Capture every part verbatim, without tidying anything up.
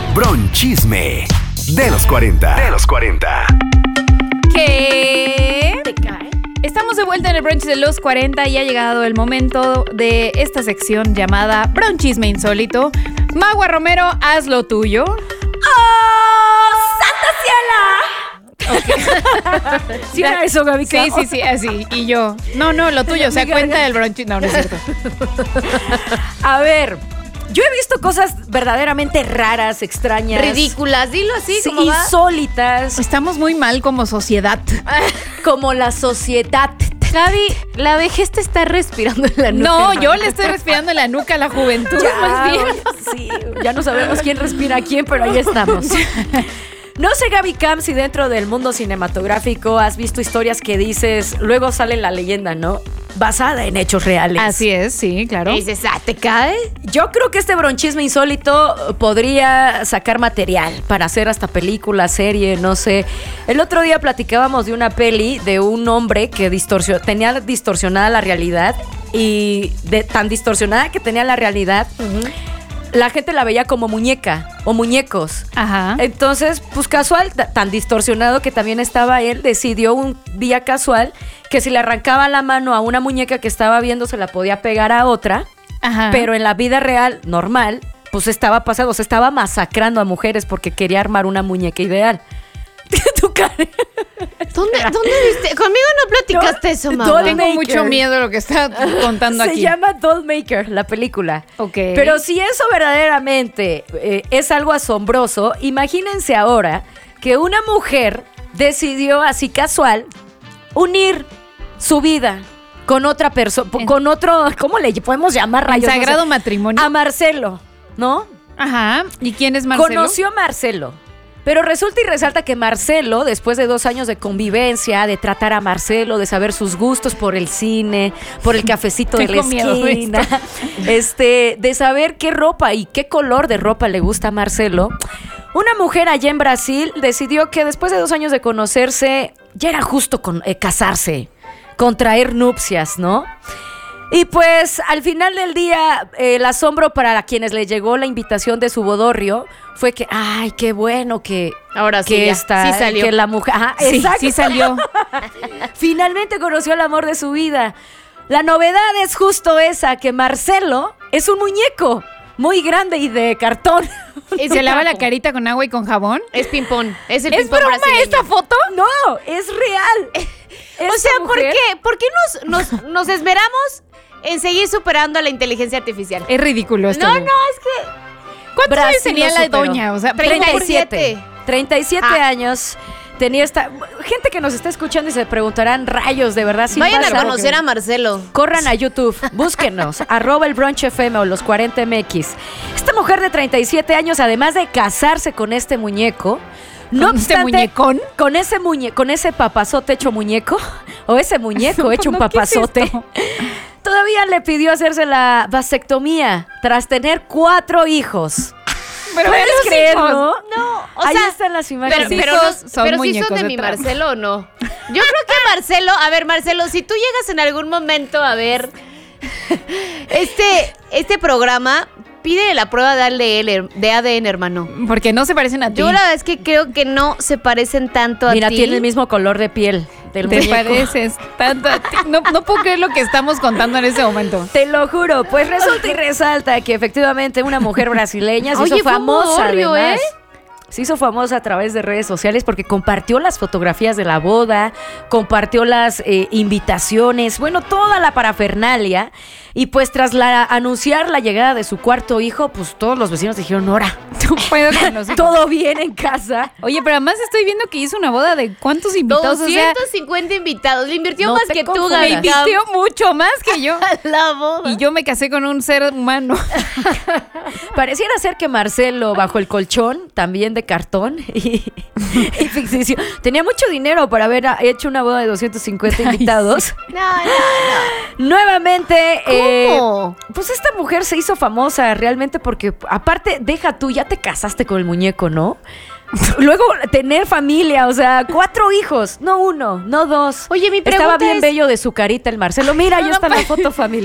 Bronchisme de los cuarenta. De los cuarenta. ¿Qué? ¿Te cae? Estamos de vuelta en el brunch de los cuarenta y ha llegado el momento de esta sección llamada Bronchisme Insólito. Magua Romero, haz lo tuyo. ¡Oh, Santa Ciela! Okay. ¿Sí era eso, Gaby? Sí, sí, sí, así. Y yo, no, no, lo tuyo, o sea, cuenta del brunch. No, no es cierto. A ver, yo he visto cosas verdaderamente raras, extrañas. Ridículas, dilo así, Sí, como va. insólitas. Estamos muy mal como sociedad. Como la sociedad. Gaby, la vejez te está respirando en la nuca. No, hermana. yo le estoy respirando en la nuca a la juventud, más bien. Sí, ya no sabemos quién respira a quién, pero ahí estamos. No sé, Gaby Cam, si dentro del mundo cinematográfico has visto historias que dices, luego sale la leyenda, ¿no? Basada en hechos reales. Así es, sí, claro. Y dices, ah, ¿te cae? Yo creo que este bronchisme insólito podría sacar material para hacer hasta película, serie, no sé. El otro día platicábamos de una peli de un hombre que distorsió- tenía distorsionada la realidad y de, tan distorsionada que tenía la realidad, uh-huh, la gente la veía como muñeca o muñecos. Ajá. Entonces, pues casual, t- tan distorsionado que también estaba él, decidió un día casual que si le arrancaba la mano a una muñeca que estaba viendo, se la podía pegar a otra. Ajá. Pero en la vida real, normal, pues estaba pasando, o sea, estaba masacrando a mujeres porque quería armar una muñeca ideal. Tu cara. ¿Dónde, ¿Dónde viste? Conmigo no platicaste No, eso, no, mamá. Tengo Maker. mucho miedo de lo que está contando Se aquí. llama Dollmaker, la película. Ok. Pero si eso verdaderamente eh, es algo asombroso, imagínense ahora que una mujer decidió así casual unir su vida con otra persona, con otro, ¿cómo le podemos llamar, En rayos? No sé. sagrado matrimonio. A Marcelo, ¿no? Ajá. ¿Y quién es Marcelo? Conoció a Marcelo. Pero resulta y resalta que Marcelo, después de dos años de convivencia, de tratar a Marcelo, de saber sus gustos por el cine, por el cafecito de la Tengo miedo de esquina, este, de saber qué ropa y qué color de ropa le gusta a Marcelo, una mujer allá en Brasil decidió que después de dos años de conocerse, ya era justo con, eh, casarse, contraer nupcias, ¿no? Y pues al final del día, eh, el asombro para quienes le llegó la invitación de su bodorrio fue que, ay, qué bueno que, Ahora sí, que ya. está, Sí salió. que la mujer, ajá, Sí, exacto. sí salió. Finalmente conoció el amor de su vida. La novedad es justo esa, que Marcelo es un muñeco muy grande y de cartón. ¿Y se lava la carita con agua y con jabón? Es ping-pong. Es el ¿Es ping-pong broma brasileño. esta foto? No, es real. O Esta sea, ¿por mujer- qué? ¿Por qué nos, nos, nos esmeramos en seguir superando a la inteligencia artificial? Es ridículo esto. No, no, es que... ¿Cuántos años Brasil tenía lo la superó. doña? O sea, treinta y ¿por- siete. treinta y siete Ah. años. Tenía esta... Gente que nos está escuchando y se preguntarán, rayos, de verdad. sí Vayan a pasa. conocer a Marcelo. Corran a YouTube, búsquenos, arroba el Brunch F M o los cuarenta M X. Esta mujer de treinta y siete años, además de casarse con este muñeco, no ¿Con este obstante, muñecón? Con ese muñe, con ese papazote hecho muñeco, o ese muñeco hecho un No, ¿qué es papazote, esto? todavía le pidió hacerse la vasectomía tras tener cuatro hijos. Pero ¿Puedes vean los creerlo? hijos. No, o Ahí sea... están las Pero, imágenes. Los pero, hijos no- son pero sí muñecos son de de mi trapo. Marcelo o no. Yo creo que Marcelo, a ver, Marcelo, si tú llegas en algún momento a ver este, este programa, pide la prueba de A D N, de A D N, hermano. Porque no se parecen a ti. Yo la verdad es que creo que no se parecen tanto a Mira, ti. tiene el mismo color de piel del Te muñeco. pareces tanto a ti. No, no puedo creer lo que estamos contando en ese momento. Te lo juro, pues resulta y resalta que efectivamente una mujer brasileña se Oye, hizo fue un famosa, bodorrio, además. ¿eh? Se hizo famosa a través de redes sociales porque compartió las fotografías de la boda, compartió las eh, invitaciones, bueno, toda la parafernalia. Y pues tras la, anunciar la llegada de su cuarto hijo, pues todos los vecinos dijeron, ¡Nora! No puedo con los hijos. ¿Todo bien en casa? Oye, pero además estoy viendo que hizo una boda de cuántos invitados. O sea, doscientos cincuenta invitados. Le invirtió No más te que tú, confundas. Gaby. me invirtió mucho más que yo. La boda. Y yo me casé con un ser humano. Pareciera ser que Marcelo, bajo el colchón, también de cartón y, y ficticio, tenía mucho dinero para haber hecho una boda de doscientos cincuenta invitados. No, no, no. Nuevamente, eh, ¿Cómo? pues esta mujer se hizo famosa realmente porque, aparte, deja tú, ya te casaste con el muñeco, ¿no? Luego tener familia, o sea, cuatro hijos, no uno, no dos. Oye, mi Estaba pregunta bien es- bello de su carita el Marcelo. Mira, ahí está la foto familiar.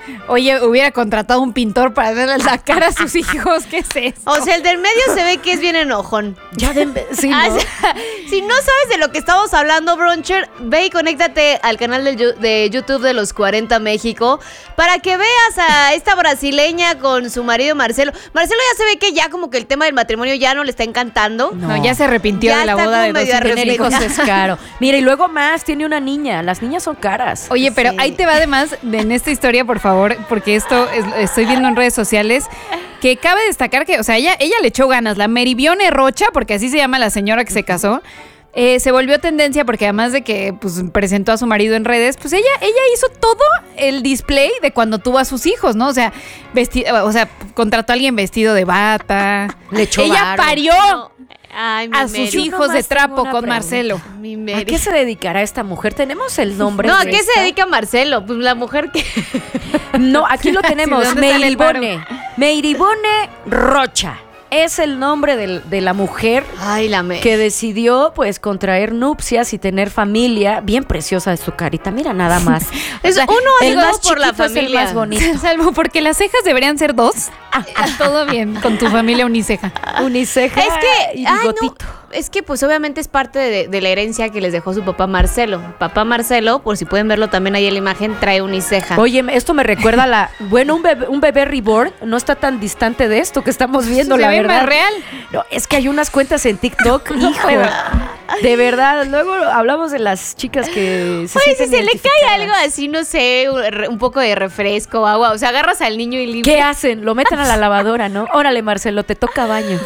Oye, hubiera contratado un pintor para hacerle la cara a sus hijos. ¿Qué es eso? O sea, el del medio se ve que es bien enojón. Ya de... Sí, ¿no? Ah, o sea, si no sabes de lo que estamos hablando, Broncher, ve y conéctate al canal de, Yu- de YouTube de los cuarenta México para que veas a esta brasileña con su marido Marcelo. Marcelo ya se ve que ya como que el tema del matrimonio ya no le está encantando. No, ya se arrepintió Ya de la está boda de como dos medio hijos. Tener hijos es caro. Mira, y luego más, tiene una niña. Las niñas son caras. Oye, pero Sí. ahí te va además de, en esta historia, por favor, porque esto es- estoy viendo en redes sociales, que cabe destacar que, o sea, ella, ella le echó ganas. La Meribione Rocha, porque así se llama la señora que se casó, eh, se volvió tendencia porque además de que pues, presentó a su marido en redes, pues ella, ella hizo todo el display de cuando tuvo a sus hijos, ¿no? O sea, vesti- o sea, contrató a alguien vestido de bata. Le echó Ella varo. parió No. Ay, mi a sus Mary. hijos nomás de tengo trapo una con pregunta. Marcelo. Mi ¿A Mary. qué se dedicará esta mujer? ¿Tenemos el nombre? No, ¿a de qué se esta? dedica Marcelo? Pues la mujer que... No, aquí lo tenemos. Sí, ¿dónde sale el Meiribone. Meiribone Rocha. Es el nombre del- de la mujer Ay, la me... que decidió pues contraer nupcias y tener familia. Bien preciosa de su carita, mira nada más. Es uno el ayudado más por la chiquito es el familia. más bonito. Salvo porque las cejas deberían ser dos. Todo bien con tu familia uniceja. Uniceja Es que, y ay, no, bigotito. es que pues obviamente es parte de, de la herencia que les dejó su papá Marcelo. Papá Marcelo, por si pueden verlo también ahí en la imagen, trae uniceja. Oye, esto me recuerda a la... Bueno, un bebé, un bebé reborn no está tan distante de esto que estamos viendo, Se la ve verdad. más real. No, es que hay unas cuentas en TikTok, No hijo. puedo. De verdad, luego hablamos de las chicas que se Oye, si sienten se le cae identificadas. algo así, no sé, un re- un poco de refresco, agua, o sea, agarras al niño y limpia. ¿Qué hacen? Lo meten a la lavadora, ¿no? Órale, Marcelo, te toca baño.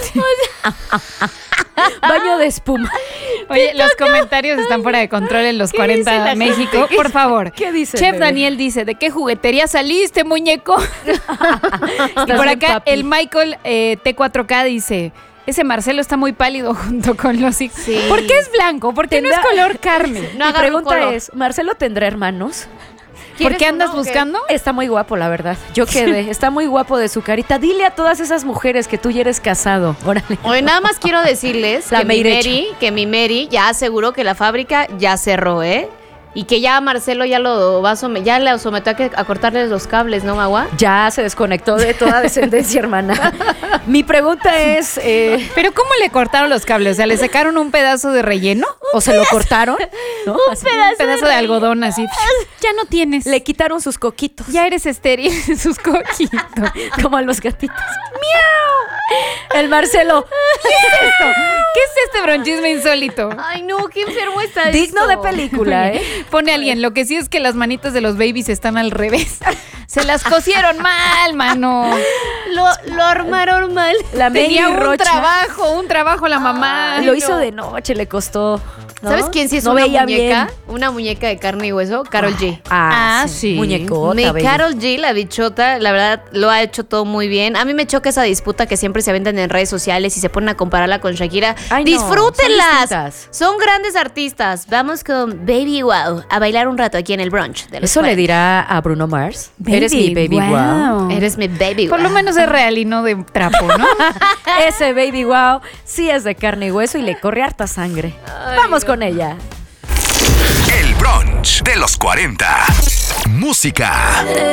Baño de espuma. Oye, los comentarios están fuera de control en los ¿Qué dice cuarenta la México. gente? ¿Qué- Por favor. qué dice el Chef bebé? Daniel dice, ¿de qué juguetería saliste, muñeco? y Estás por bien, acá, papi. el Michael eh, T cuatro K dice, ese Marcelo está muy pálido junto con los hijos. Sí. ¿Por qué es blanco? ¿Por qué no es Tendrá- color carne? No Mi agarro pregunta color. es, ¿Marcelo tendrá hermanos? ¿Por qué ¿Quieres andas uno o qué? buscando? Está muy guapo, la verdad. Yo quedé. Está muy guapo de su carita. Dile a todas esas mujeres que tú ya eres casado. Órale. Oye, nada más quiero decirles La que mi Meirecha. Mary, que mi Mary ya aseguró que la fábrica ya cerró, ¿eh? Y que ya Marcelo ya lo va a someter, ya le sometió a, que, a cortarles los cables, ¿no, Magua? Ya se desconectó de toda descendencia, hermana. Mi pregunta es, eh, ¿Pero cómo le cortaron los cables? O sea, ¿le sacaron un pedazo de relleno? ¿o se lo cortaron? ¿No? Así. Un pedazo de algodón así. Ya no tienes. Le quitaron sus coquitos. Ya eres estéril en sus coquitos. Como a los gatitos. ¡Miau! El Marcelo. ¿Qué es esto? ¿Qué es este bronchisme insólito? Ay, no, qué enfermo está Digno esto. de película, ¿eh? Pone alguien, lo que sí es que las manitas de los babies están al revés. Se las cosieron mal, mano. Lo, lo armaron mal. La Tenía Mary un Rocha trabajo, un trabajo la mamá. lo Ay, hizo no. de noche, le costó. ¿no? ¿Sabes quién sí es no una veía muñeca? bien. Una muñeca de carne y hueso, Carol G. Ah, Ah, sí. sí. Muñecota, Mi baby. Carol G, la bichota, la verdad lo ha hecho todo muy bien. A mí me choca esa disputa que siempre se aventan en redes sociales y se ponen a compararla con Shakira. Ay, no, Disfrútenlas. son distintas. Son grandes artistas. Vamos con Baby Wow a bailar un rato aquí en el brunch. De los Eso le cuarenta. dirá a Bruno Mars. Baby, Eres mi baby wow. wow. Eres mi baby Por lo wow. menos es real y no de trapo, ¿no? Ese baby wow sí es de carne y hueso y le corre harta sangre. Vamos con ella. El brunch de los cuarenta. Música.